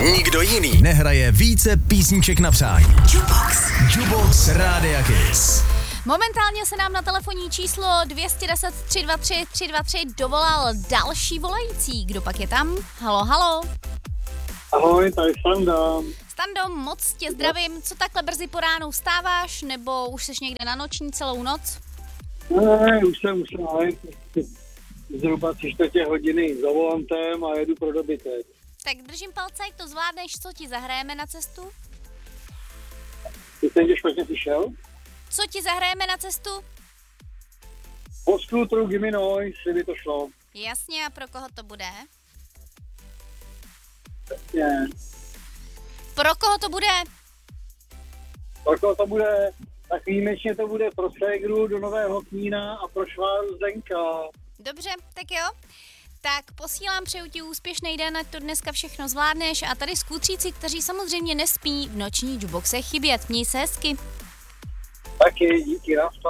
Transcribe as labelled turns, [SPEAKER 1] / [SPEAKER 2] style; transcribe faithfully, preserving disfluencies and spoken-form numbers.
[SPEAKER 1] Nikdo jiný nehraje více písniček na přání. Jukebox. Jukebox Rádia Kiss.
[SPEAKER 2] Momentálně se nám na telefonní číslo dvě set deset tři dva tři tři dva tři dovolal další volající. Kdo pak je tam? Halo, halo.
[SPEAKER 3] Ahoj, tady Standa.
[SPEAKER 2] Stando, moc tě zdravím. Co takhle brzy po ránu vstáváš, nebo už jsi někde na noční celou noc?
[SPEAKER 3] Ne, už jsem, už jsem, ale zhruba tři čtvrtě hodiny za volantem a jedu pro dobytek.
[SPEAKER 2] Tak držím palce, jak to zvládneš, co ti zahrajeme na cestu?
[SPEAKER 3] Ty jsem tě špatně slyšel?
[SPEAKER 2] Co ti zahrajeme na cestu?
[SPEAKER 3] Posklu True Gimme Noise, kdyby to šlo.
[SPEAKER 2] Jasně, a pro koho to bude?
[SPEAKER 3] Jasně.
[SPEAKER 2] Pro koho to bude?
[SPEAKER 3] Pro koho to bude? Tak výjimečně to bude pro ségru do Nového Knína a pro šváru Zdenka.
[SPEAKER 2] Dobře, tak jo. Tak posílám, přeju ti úspěšný den, ať to dneska všechno zvládneš a tady skutříci, kteří samozřejmě nespí v noční jukeboxe chybět. Měj se hezky.
[SPEAKER 3] Taky, díky, naschle.